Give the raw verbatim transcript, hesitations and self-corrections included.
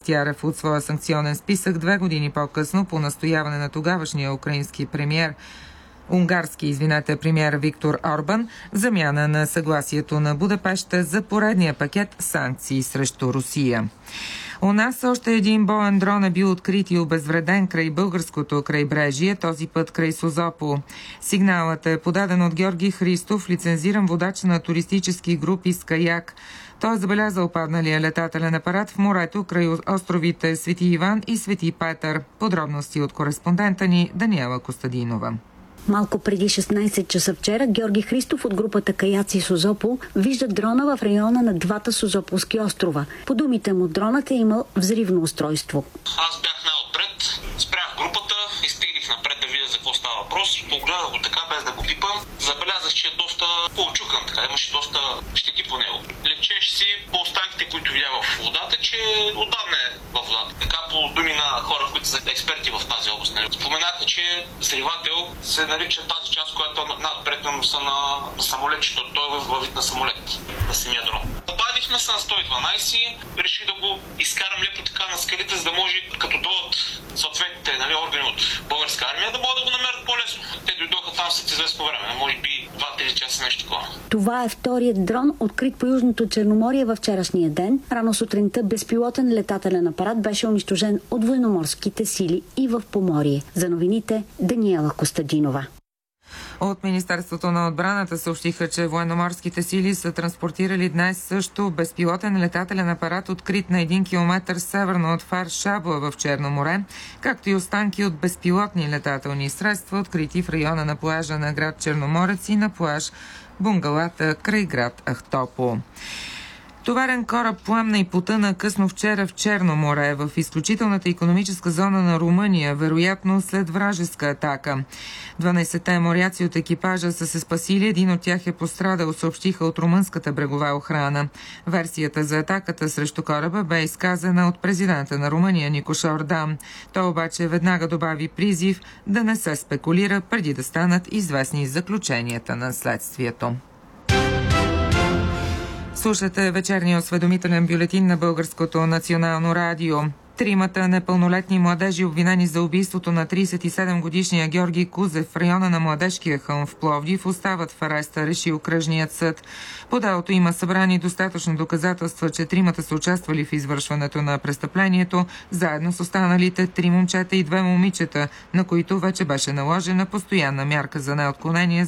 Тярев от своя санкционен списък две години по-късно по настояване на тогавашния украински премиер унгарски, извинете, премиер Виктор Орбан, в замяна на съгласието на Будапеща за поредния пакет санкции срещу Русия. У нас още един боен дрон е бил открит и обезвреден край българското крайбрежие, този път край Созопол. Сигналът е подаден от Георги Христов, лицензиран водач на туристически групи с каяк. Той е забелязал падналия летателен апарат в морето край островите Свети Иван и Свети Петър. Подробности от кореспондента ни Даниела Костадинова. Малко преди шестнайсет часа вчера Георги Христов от групата Каяци Созопол вижда дрона в района на двата Созополски острова. По думите му, дронът е имал взривно устройство. Аз бях най-отпред, спрях групата, изтеглих напред да видя за какво става въпрос. Погледах го така, без да го пипам. Забелязах, че е доста поочукан, така имаше доста щети по него. Лечеше си по останките, които видя в водата, че отдавна е в водата. Така по думи на хора, които са експерти в тази област. Споменаха, че взривател се нарича тази част, която надпред са на, на самолет, защото той е във вид на самолет, на самия дрон. Обадихме се на сто и дванайсет, реших да го изкарам леко така на скалите, за да може, като дойдат съответните, нали, органи от българска армия, да могат да го намерят по-лесно. Те дойдоха там след известно време, може би два-три часа, нещо такова. Това е вторият дрон, открит по Южното Черноморие във вчерашния ден. Рано сутринта безпилотен летателен апарат беше унищожен от военноморските сили и в Поморие. За новините Даниела Костадинова. От Министерството на отбраната съобщиха, че военноморските сили са транспортирали днес също безпилотен летателен апарат, открит на един километър северно от Фар Шабла в Черно море, както и останки от безпилотни летателни средства, открити в района на плажа на град Черноморец и на плаж Бунгалата край град Ахтопол. Товарен кораб пламна и потъна късно вчера в Черно море, в изключителната икономическа зона на Румъния, вероятно след вражеска атака. дванайсетте моряци от екипажа са се спасили, един от тях е пострадал, съобщиха от румънската брегова охрана. Версията за атаката срещу кораба бе изказана от президента на Румъния Никош Ордан. Той обаче веднага добави призив да не се спекулира преди да станат известни заключенията на следствието. Слушате вечерния осведомителен бюлетин на Българското национално радио. Тримата непълнолетни младежи, обвинени за убийството на трийсет и седем годишния Георги Кузев в района на Младежкия хълм в Пловдив, остават в ареста, реши окръжният съд. По делото има събрани достатъчно доказателства, че тримата са участвали в извършването на престъплението, заедно с останалите три момчета и две момичета, на които вече беше наложена постоянна мярка за неотклонение